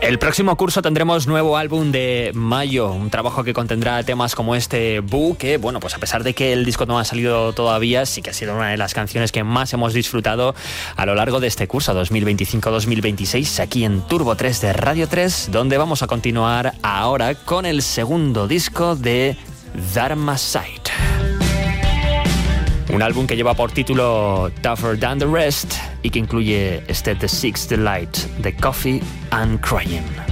El próximo curso tendremos nuevo álbum de Mayo, un trabajo que contendrá temas como este Boo, que bueno, pues a pesar de que el disco no ha salido todavía, sí que ha sido una de las canciones que más hemos disfrutado a lo largo de este curso 2025-2026 aquí en Turbo 3 de Radio 3, donde vamos a continuar ahora con el segundo disco de Dharma Side. Un álbum que lleva por título Tougher Than the Rest y que incluye este The Sixth Delight, The Coffee and Crying.